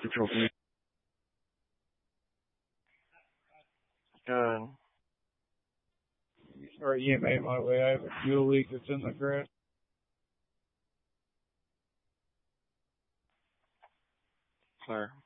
Control me. Good. Alright, EMA my way. I have a fuel leak that's in the grass. Clear.